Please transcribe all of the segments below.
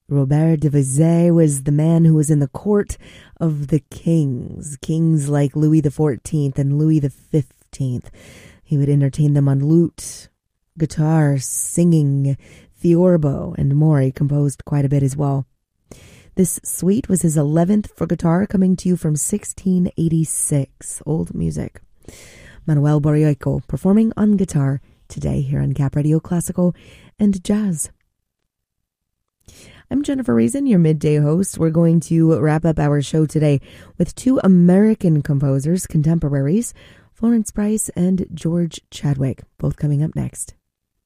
Robert de Vezy was the man who was in the court of the kings like Louis XIV and Louis XV. He would entertain them on lute, guitar, singing, theorbo, and more. He composed quite a bit as well. This suite was his 11th for guitar, coming to you from 1686. Old music. Manuel Borrico performing on guitar today here on Cap Radio Classical and Jazz. I'm Jennifer Reason, your midday host. We're going to wrap up our show today with two American composers, contemporaries, Florence Price and George Chadwick, both coming up next.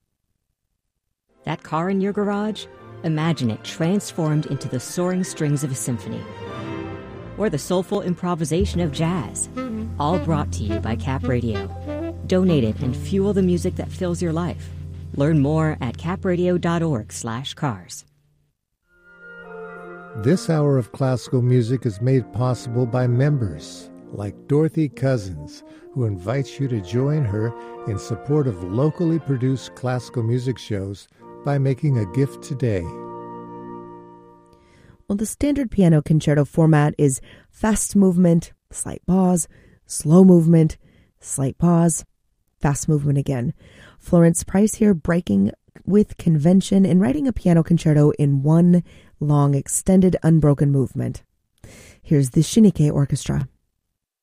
That car in your garage? Imagine it transformed into the soaring strings of a symphony. Or the soulful improvisation of jazz. All brought to you by Cap Radio. Donate it and fuel the music that fills your life. Learn more at capradio.org/cars. This hour of classical music is made possible by members like Dorothy Cousins, who invites you to join her in support of locally produced classical music shows by making a gift today. Well, the standard piano concerto format is fast movement, slight pause, slow movement, slight pause, fast movement again. Florence Price here breaking with convention and writing a piano concerto in one long, extended, unbroken movement. Here's the Shinike Orchestra.